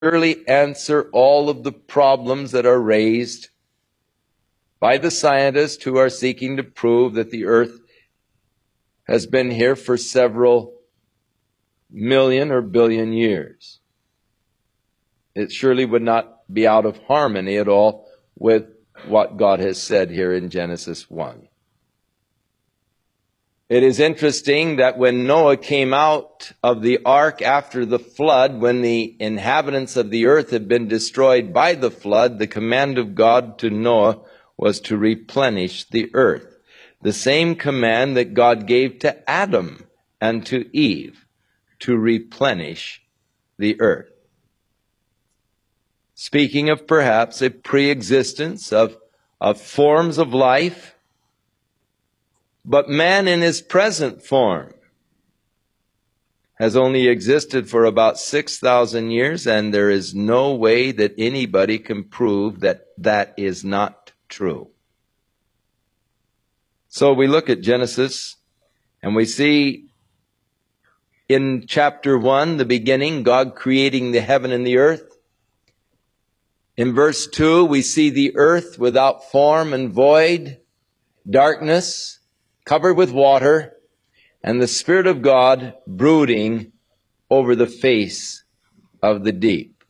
surely answer all of the problems that are raised by the scientists who are seeking to prove that the earth has been here for several million or billion years. It surely would not be out of harmony at all with what God has said here in Genesis 1. It is interesting that when Noah came out of the ark after the flood, when the inhabitants of the earth had been destroyed by the flood, the command of God to Noah was to replenish the earth. The same command that God gave to Adam and to Eve, to replenish the earth. Speaking of perhaps a pre-existence of forms of life, but man in his present form has only existed for about 6,000 years, and there is no way that anybody can prove that that is not true. So we look at Genesis, and we see in chapter 1, the beginning, God creating the heaven and the earth. In verse 2, we see the earth without form and void, darkness, covered with water, and the Spirit of God brooding over the face of the deep.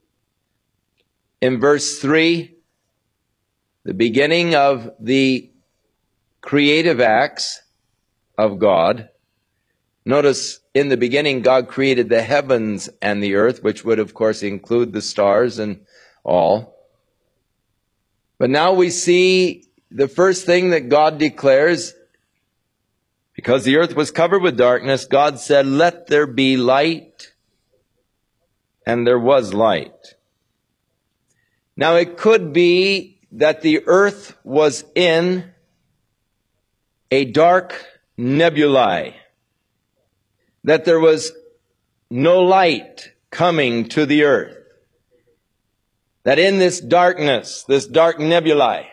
In verse 3, the beginning of the creative acts of God. Notice in the beginning God created the heavens and the earth, which would of course include the stars and all. But now we see the first thing that God declares, because the earth was covered with darkness, God said, "Let there be light," and there was light. Now it could be that the earth was in a dark nebulae, that there was no light coming to the earth, that in this darkness, this dark nebulae,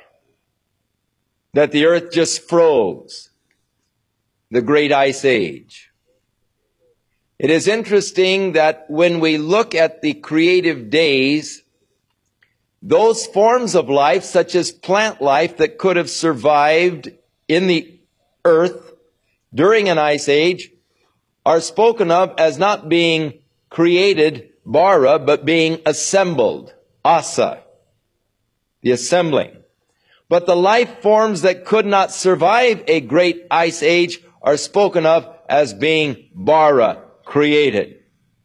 that the earth just froze, the great ice age. It is interesting that when we look at the creative days, those forms of life, such as plant life, that could have survived in the earth during an ice age, are spoken of as not being created, bara, but being assembled, asa, the assembling. But the life forms that could not survive a great ice age are spoken of as being bara, created.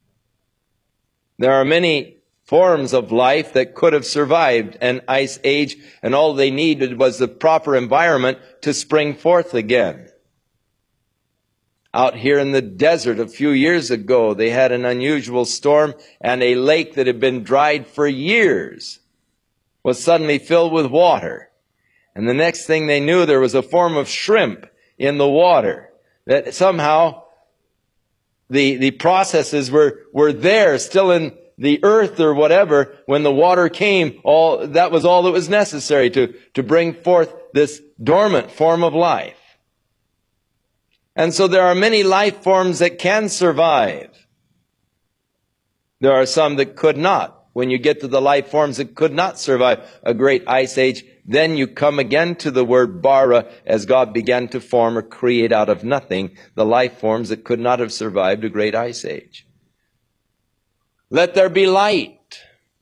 There are many forms of life that could have survived an ice age, and all they needed was the proper environment to spring forth again. Out here in the desert a few years ago, they had an unusual storm, and a lake that had been dried for years was suddenly filled with water. And the next thing they knew, there was a form of shrimp in the water, that somehow the processes were there, still in the earth or whatever. When the water came, that was all that was necessary to bring forth this dormant form of life. And so there are many life forms that can survive. There are some that could not. When you get to the life forms that could not survive a great ice age, then you come again to the word bara, as God began to form or create out of nothing the life forms that could not have survived a great ice age. Let there be light.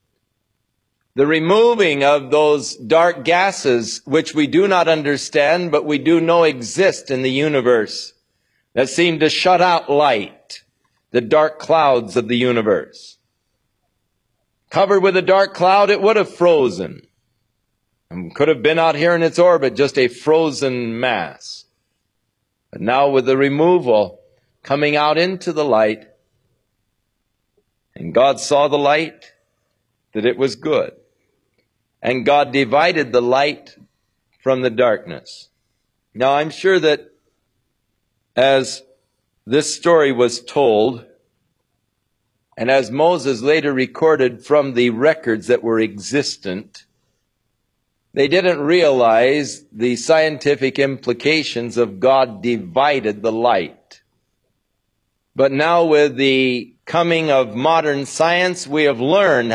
The removing of those dark gases which we do not understand, but we do know exist in the universe, that seem to shut out light, the dark clouds of the universe. Covered with a dark cloud, it would have frozen, and could have been out here in its orbit, just a frozen mass. But now with the removal, coming out into the light, and God saw the light, that it was good. And God divided the light from the darkness. Now I'm sure that as this story was told, and as Moses later recorded from the records that were existent, they didn't realize the scientific implications of God divided the light. But now with the coming of modern science, we have learned